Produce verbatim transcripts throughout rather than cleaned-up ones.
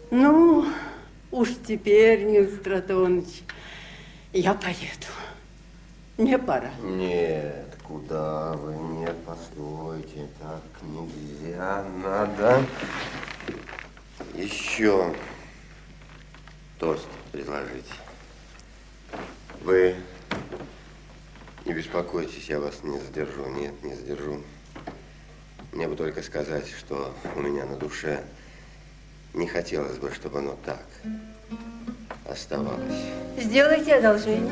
Ну, уж теперь, Нил Стратоныч, я поеду. Мне пора. Нет, куда вы? Нет, постойте, так нельзя, надо еще тост предложить. Вы не беспокойтесь, я вас не задержу. Нет, не задержу. Мне бы только сказать, что у меня на душе. Не хотелось бы, чтобы оно так оставалось. Сделайте одолжение.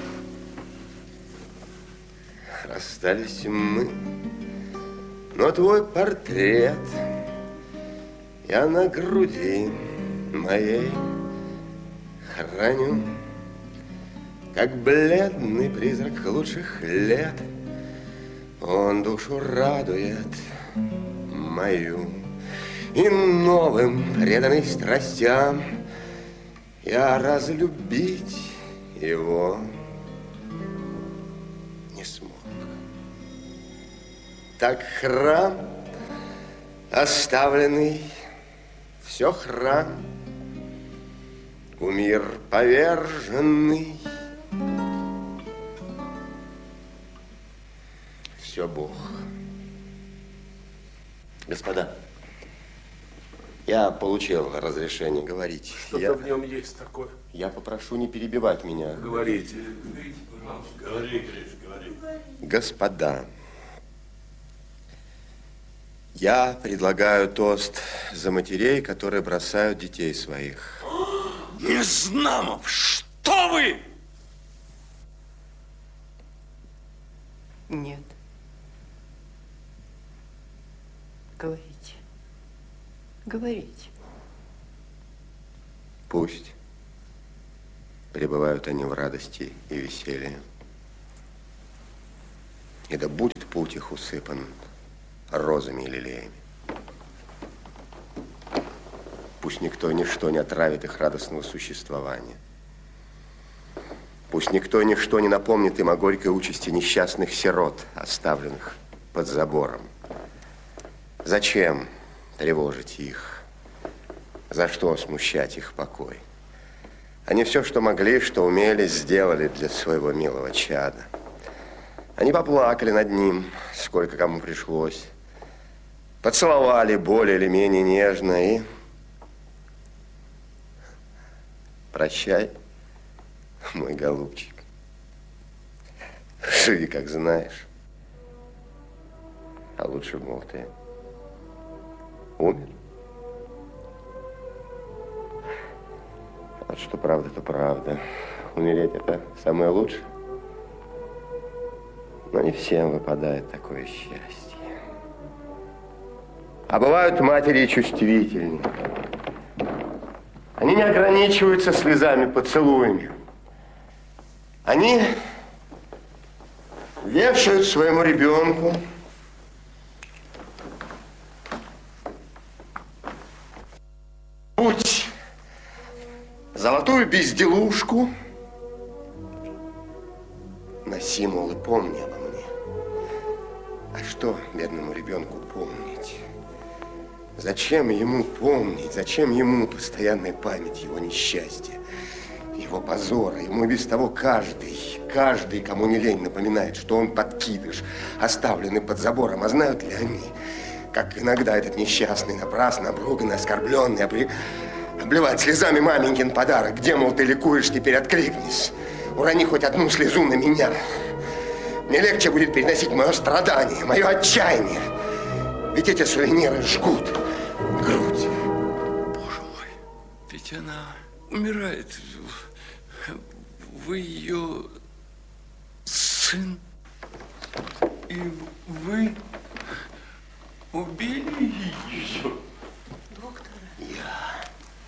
Расстались мы, но твой портрет я на груди моей храню, как бледный призрак лучших лет. Он душу радует мою, и новым преданный страстям я разлюбить его не смог. Так храм оставленный, все храм, кумир поверженный, все Бог. Господа, я получил разрешение говорить. Что-то я... в нем есть такое. Я попрошу не перебивать меня. Говорите. Говори, Гриш, говори. Господа, я предлагаю тост за матерей, которые бросают детей своих. Незнамов, что вы? Нет. Говорите. Говорите. Пусть пребывают они в радости и веселье. И да будет путь их усыпан розами и лилеями. Пусть никто и ничто не отравит их радостного существования. Пусть никто и ничто не напомнит им о горькой участи несчастных сирот, оставленных под забором. Зачем тревожить их? За что смущать их покой? Они все, что могли, что умели, сделали для своего милого чада. Они поплакали над ним, сколько кому пришлось. Поцеловали более или менее нежно и... Прощай, мой голубчик. Живи, как знаешь. А лучше, мол, ты умер. Вот что правда, то правда. Умереть – это самое лучшее. Но не всем выпадает такое счастье. А бывают матери чувствительнее. Они не ограничиваются слезами, поцелуями. Они вешают своему ребенку путь золотую безделушку. Носи, мол, и помни обо мне. А что бедному ребенку помнить? Зачем ему помнить? Зачем ему постоянная память его несчастья, его позора? Ему и без того каждый, каждый, кому не лень, напоминает, что он подкидыш, оставленный под забором. А знают ли они, как иногда этот несчастный, напрасно обруганный, оскорбленный, обли... обливает слезами маменькин подарок? Где, мол, ты ликуешь, теперь откликнись. Урони хоть одну слезу на меня. Мне легче будет переносить мое страдание, мое отчаяние. Ведь эти сувениры жгут грудь. Боже мой, ведь она умирает. Вы ее сын, и вы убили ее. Доктор. Я...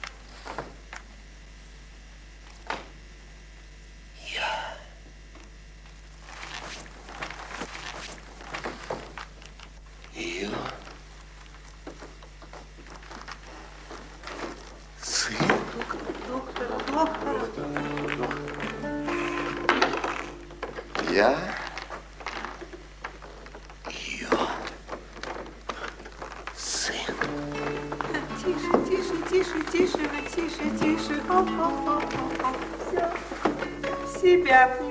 Я... Ее... сын. Доктор, доктор, доктор. Я... ее... сын. Тише, тише, тише. тише, тише, вы тише, тише. Хоп, хоп, хоп, хоп, хоп. Все. В себя